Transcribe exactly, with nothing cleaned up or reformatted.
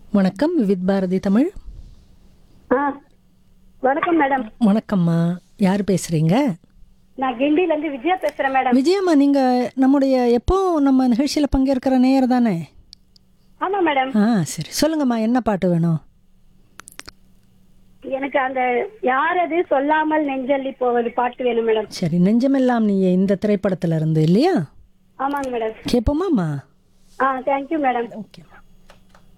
வணக்கம் விவித் பாரதி தமிழ். ஆ வணக்கம் மேடம். வணக்கம்மா, யார் பேசுறீங்க? நான் கிண்டில இருந்து விஜயா பேசுறேன் மேடம். விஜயம்மா, நீங்க நம்முடைய எப்போ நம்ம நிகழ்ச்சியில பங்கேற்கிற நேயர் தானே? ஆமா மேடம். ஆ சரி, சொல்லுங்கம்மா, என்ன பாட்டு வேணும்? எனக்கு அந்த யாரது சொல்லாமல் நெஞ்சள்ளி போவது பாட்டு வேணும் மேடம். சரி, நெஞ்சமெல்லாம் நீயே இந்த திரைப்படத்துல இருந்து இல்லையா? ஆமாங்க மேடம். கேட்போமாம்மா? ஆ தேங்க்யூ மேடம். ஓகே.